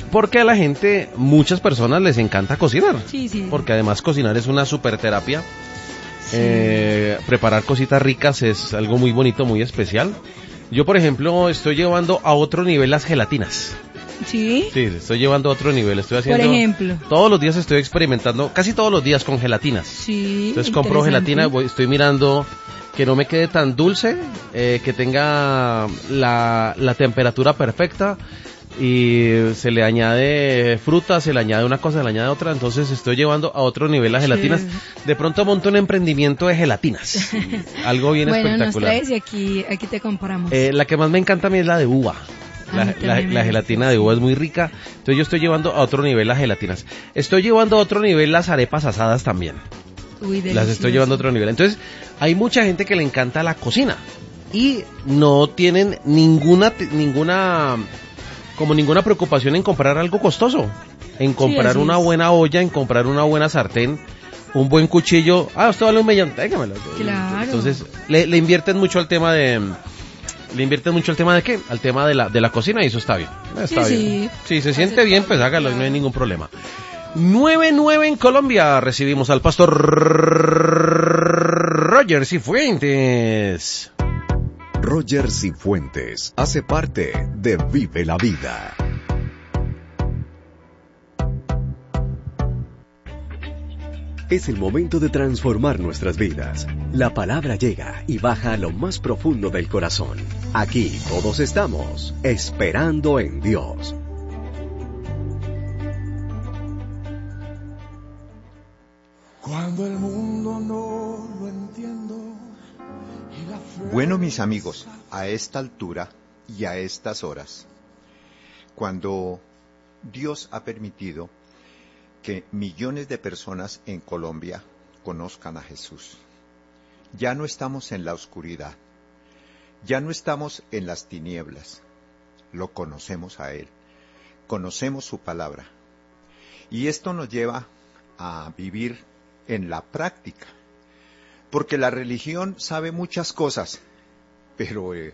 Porque a la gente, muchas personas les encanta cocinar. Sí, sí. Porque además cocinar es una super terapia. Sí. Preparar cositas ricas es algo muy bonito, muy especial. Yo, por ejemplo, estoy llevando a otro nivel las gelatinas. ¿Sí? Sí, estoy llevando a otro nivel. Estoy haciendo. Por ejemplo. Todos los días estoy experimentando, casi todos los días con gelatinas. Sí. Entonces compro gelatina, estoy mirando que no me quede tan dulce, que tenga la temperatura perfecta. Y se le añade fruta, se le añade una cosa, se le añade otra, entonces estoy llevando a otro nivel las gelatinas. De pronto monto un emprendimiento de gelatinas, algo bien espectacular. Nos traes y aquí te compramos. La que más me encanta a mí es la de uva. La gelatina de uva es muy rica, entonces yo estoy llevando a otro nivel las gelatinas. Estoy llevando a otro nivel las arepas asadas también. Uy, las estoy llevando a otro nivel. Entonces hay mucha gente que le encanta la cocina y no tienen ninguna preocupación en comprar algo costoso, en comprar una buena olla, en comprar una buena sartén, un buen cuchillo. Esto vale $1.000.000, téngamelo. Claro. Entonces, le invierten mucho al tema de... ¿Le invierten mucho al tema de qué? Al tema de la cocina, y eso está bien. Está bien. Si se siente bien, pues hágalo, no hay ningún problema. 9:09 en Colombia. Recibimos al pastor Roger Cifuentes. Roger Cifuentes hace parte de Vive la Vida. Es el momento de transformar nuestras vidas. La palabra llega y baja a lo más profundo del corazón. Aquí todos estamos esperando en Dios. Cuando el mundo no lo entiendo. Bueno, mis amigos, a esta altura y a estas horas, cuando Dios ha permitido que millones de personas en Colombia conozcan a Jesús, ya no estamos en la oscuridad, ya no estamos en las tinieblas, lo conocemos a Él, conocemos su palabra, y esto nos lleva a vivir en la práctica. Porque la religión sabe muchas cosas, pero el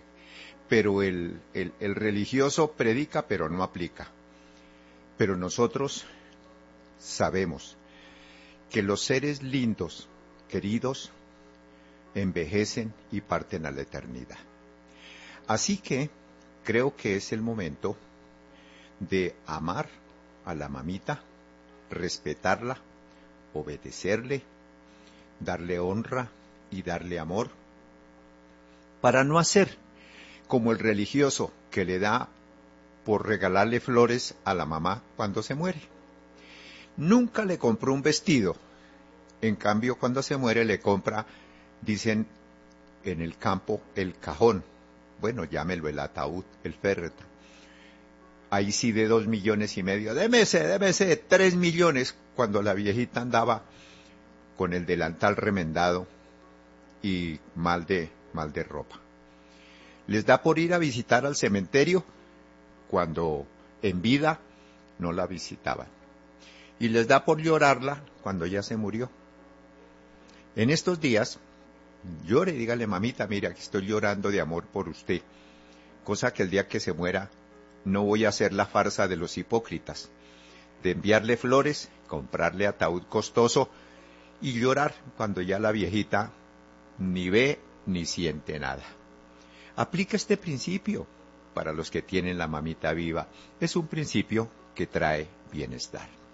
religioso predica pero no aplica. Pero nosotros sabemos que los seres lindos, queridos, envejecen y parten a la eternidad. Así que creo que es el momento de amar a la mamita, respetarla, obedecerle, darle honra y darle amor, para no hacer como el religioso que le da por regalarle flores a la mamá cuando se muere. Nunca le compró un vestido, en cambio cuando se muere le compra, dicen en el campo, el cajón, bueno, llámelo el ataúd, el féretro. Ahí sí de 2,5 millones, débese 3 millones, cuando la viejita andaba con el delantal remendado y mal de ropa. Les da por ir a visitar al cementerio cuando en vida no la visitaban. Y les da por llorarla cuando ya se murió. En estos días, llore, dígale, mamita, mira, que estoy llorando de amor por usted. Cosa que el día que se muera no voy a hacer la farsa de los hipócritas, de enviarle flores, comprarle ataúd costoso, y llorar cuando ya la viejita ni ve ni siente nada. Aplica este principio para los que tienen la mamita viva. Es un principio que trae bienestar.